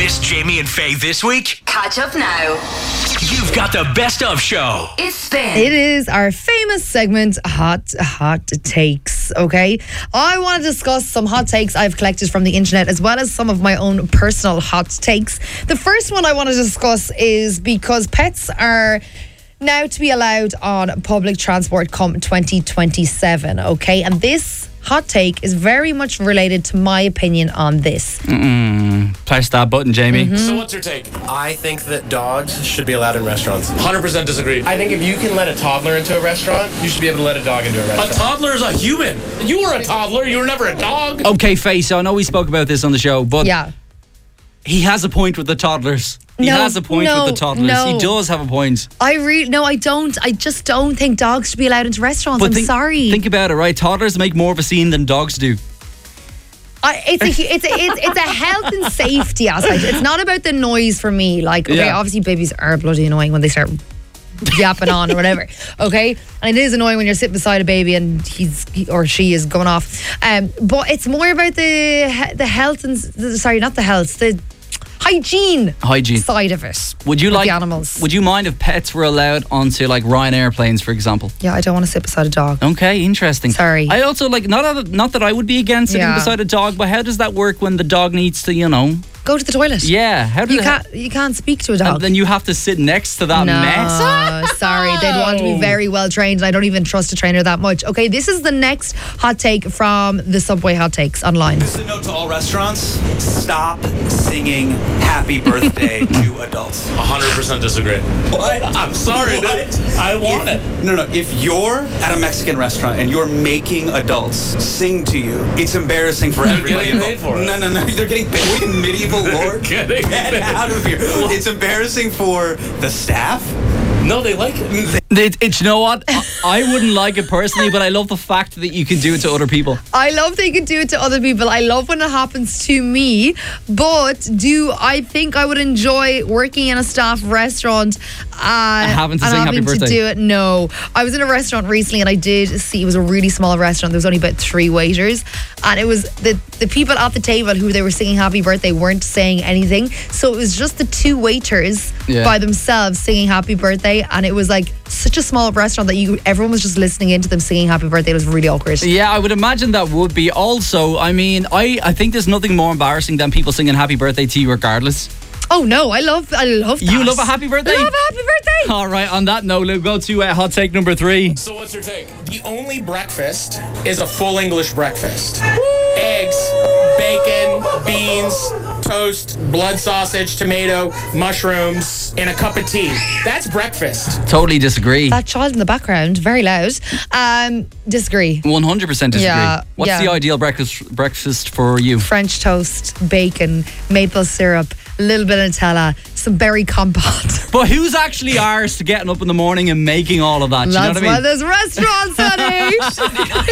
Miss Jamie and Faye this week? Catch up now. You've got the best of show. It's Spin. It is our famous segment, Hot Takes, okay? I want to discuss some hot takes I've collected from the internet as well as some of my own personal hot takes. The first one I want to discuss is because pets are now to be allowed on public transport come 2027, okay? And this hot take is very much related to my opinion on this. Press that button, Jamie. So what's your take? I think that dogs should be allowed in restaurants. 100% disagree. I think if you can let a toddler into a restaurant, you should be able to let a dog into a restaurant. A toddler is a human. You were a toddler. You were never a dog. Okay, Faye, so I know we spoke about this on the show, but Yeah. he has a point with the toddlers. He has a point with the toddlers. He does have a point. No, I don't. I just don't think dogs should be allowed into restaurants. I'm sorry. Think about it, right? Toddlers make more of a scene than dogs do. It's a health and safety aspect. It's not about the noise for me. Like, okay, obviously babies are bloody annoying when they start yapping on or whatever. Okay, and it is annoying when you're sitting beside a baby and he or she is going off. But it's more about the health and the hygiene side of it. Would you like the animals? Would you mind if pets were allowed onto like Ryanair airplanes, for example? Yeah, I don't want to sit beside a dog. Okay, interesting. Sorry. I also like not that I would be against sitting beside a dog, but how does that work when the dog needs to, go to the toilet? Yeah, how do you can't speak to a dog. And then you have to sit next to that mess. Sorry, they'd want to be very well trained, and I don't even trust a trainer that much. Okay, this is the next hot take from the Subway Hot Takes online. This is a note to all restaurants. Stop singing happy birthday to adults. 100% disagree. What? I'm sorry, dude. I want it. No. If you're at a Mexican restaurant and you're making adults sing to you, it's embarrassing for everybody getting paid for it. No. They're getting paid. What in medieval lore? Get out of here. It's embarrassing for the staff. No, they like it. You know what? I wouldn't like it personally, but I love the fact that you can do it to other people. I love that you can do it to other people. I love when it happens to me. But do I think I would enjoy working in a staff restaurant and having to sing happy birthday? Do it? No. I was in a restaurant recently and I did see, it was a really small restaurant. There was only about 3 waiters. And it was the people at the table who they were singing happy birthday weren't saying anything. So it was just the 2 waiters by themselves singing happy birthday. And it was like such a small restaurant that everyone was just listening into them singing happy birthday. It was really awkward. Yeah, I would imagine that would be. Also, I mean, I think there's nothing more embarrassing than people singing happy birthday to you regardless. Oh no, I love that. You love a happy birthday? I love a happy birthday. All right, on that note, we'll go to hot take number 3. So what's your take? The only breakfast is a full English breakfast. Eggs, bacon, beans, toast, blood sausage, tomato, mushrooms, and a cup of tea. That's breakfast. Totally disagree. That child in the background, very loud. Disagree. 100% disagree. Yeah, What's the ideal breakfast for you? French toast, bacon, maple syrup, a little bit of Nutella, some berry compote. But who's actually arsed getting up in the morning and making all of that? Do you know what I mean? That's why there's restaurants, honey.